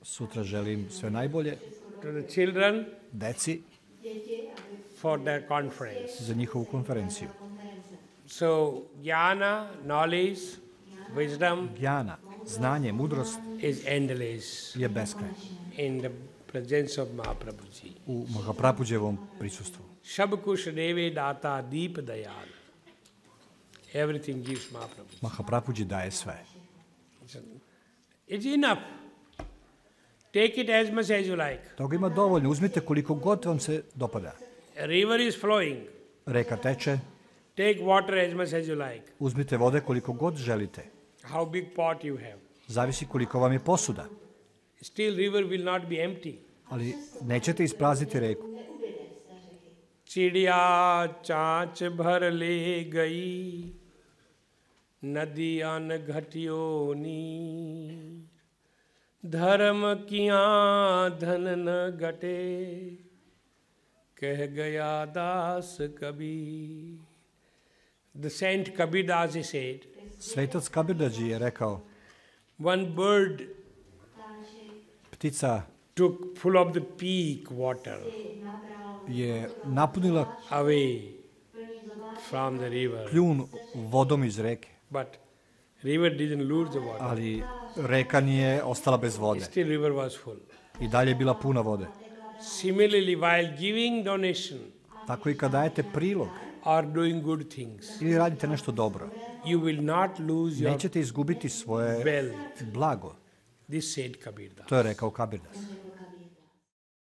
Sutra želim sve najbolje to the children deci for their conference. za njihovu konferenciju. So, jnana, knowledge, wisdom Jnana, znanje, mudrost is endless je beskraj in the presence of Mahaprabhuji. u Mahaprabhujevom prisustvu. Shabkush deve data deep dayal. Everything gives Mahaprabhu. Mahaprabhuji daje sve. It's enough. Take it as much as you like. Toga ima dovoljno, uzmite koliko god vam se dopada. A river is flowing. Reka teče, Take water as much as you like. uzmite vode koliko god želite. How big pot you have. Zavisi koliko vam je posuda, Still river will not be empty. ali nećete isprazniti reku. चिड़िया चाँच भर ले गई नदियाँ न घटियो नी धर्म किया धन न घटे कह गया दास Kabir. The saint Kabir Das said, Svetac Kabirdađi je rekao, one bird ptica took full of the peak water je napunila away from the river. kljun vodom iz reke, But river didn't lose the water. ali reka nije ostala bez vode. Still river was full. I dalje je bila puna vode. Similarly, while giving donation Tako i kad dajete prilog or doing good things, ili radite nešto dobro, you will not lose your nećete izgubiti svoje wealth. blago. This said Kabir Das. To je rekao Kabirdas.